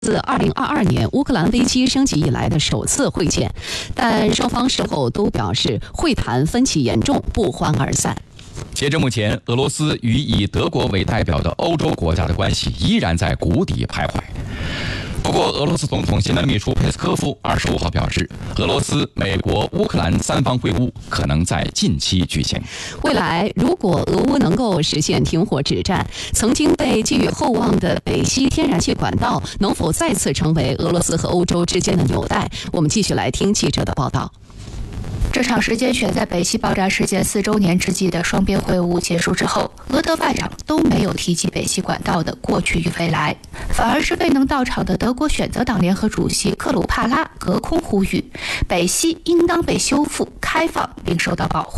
自2022年乌克兰危机升级以来的首次会见，但双方事后都表示会谈分歧严重，不欢而散。 截至目前，俄罗斯与以德国为代表的欧洲国家的关系依然在谷底徘徊。不过，俄罗斯总统新闻秘书佩斯科夫25号表示，俄罗斯、美国、乌克兰三方会晤可能在近期举行。 未来，如果俄乌能够实现停火止战，曾经被寄予厚望的北溪天然气管道能否再次成为俄罗斯和欧洲之间的纽带？我们继续来听记者的报道。 这场时间选在北溪爆炸事件4周年之际的双边会晤结束之后，俄德外长都没有提及北溪管道的过去与未来，反而是未能到场的德国选择党联合主席克鲁帕拉隔空呼吁，北溪应当被修复、开放并受到保护。